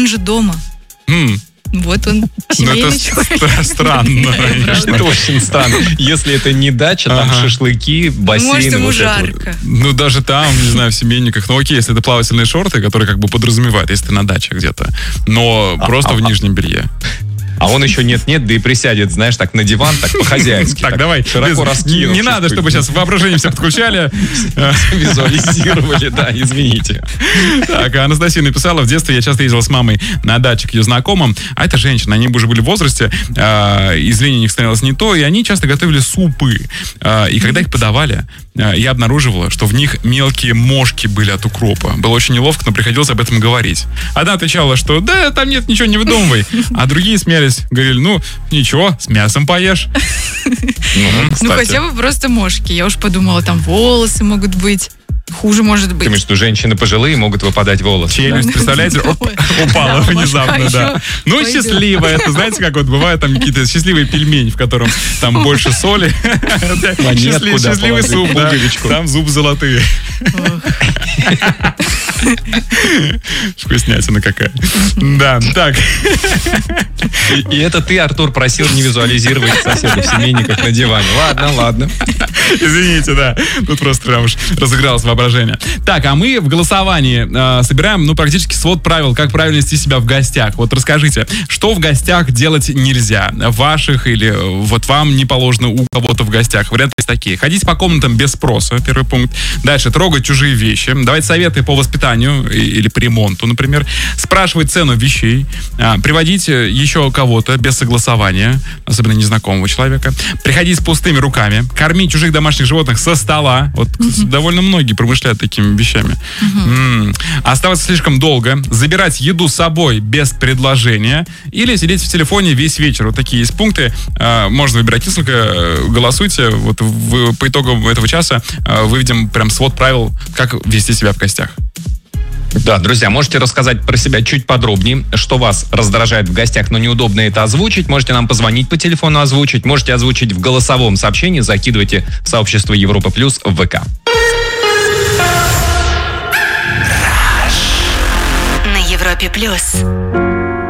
он же дома. Вот он, семейный человек. Это странно. Это очень странно. Если это не дача, там шашлыки, бассейн. Может, ему жарко. Ну, даже там, не знаю, в семейниках. Ну, окей, если это плавательные шорты, которые как бы подразумевают, если ты на даче где-то. Но просто в нижнем белье. А он еще нет-нет, да и присядет, знаешь, так на диван, так по-хозяйски. Так, давай. Широко раскинув. Не надо, чтобы сейчас воображение все подключали. Визуализировали, да, извините. Так, Анастасия написала: в детстве я часто ездила с мамой на даче к ее знакомым, а это женщины, они уже были в возрасте, и зрение у них становилось не то, и они часто готовили супы. И когда их подавали, я обнаруживала, что в них мелкие мошки были от укропа. Было очень неловко, но приходилось об этом говорить. Одна отвечала, что да, там нет, ничего не выдумывай. А другие смеялись, говорили, ну, ничего, с мясом поешь. Ну, хотя бы просто мошки. Я уж подумала, там волосы могут быть. Хуже может быть. Ты думаешь, что женщины пожилые могут выпадать волосы? Челюсть, представляете, упала внезапно, да. Ну, счастливая. Это, знаете, как вот бывают там какие-то счастливые пельмени, в котором там больше соли. Счастливый суп, да. Там зуб золотые. Вкуснятина какая. Да, так. И это ты, Артур, просил не визуализировать соседа в семейниках на диване. Ладно. Извините, да. Тут просто прям уж разыгралось воображение. Так, а мы в голосовании собираем, ну, практически свод правил, как правильно вести себя в гостях. Вот расскажите, что в гостях делать нельзя? Ваших или вот вам не положено у кого-то в гостях? Варианты есть такие. Ходить по комнатам без спроса, первый пункт. Дальше, трогать чужие вещи. Давать советы по воспитанию или по ремонту, например. Спрашивать цену вещей. Приводить еще кого-то без согласования, особенно незнакомого человека. Приходить с пустыми руками. Кормить чужих домашних животных со стола. Вот довольно многие промышляют такими вещами. Оставаться слишком долго. Забирать еду с собой без предложения. Или сидеть в телефоне весь вечер. Вот такие есть пункты. Можно выбирать несколько. Голосуйте. Вот по итогам этого часа выведем прям свод правил, как вести себя в гостях. Да, друзья, можете рассказать про себя чуть подробнее, что вас раздражает в гостях, но неудобно это озвучить. Можете нам позвонить по телефону, озвучить. Можете озвучить в голосовом сообщении. Закидывайте в сообщество Европа Плюс в ВК. На Европе Плюс.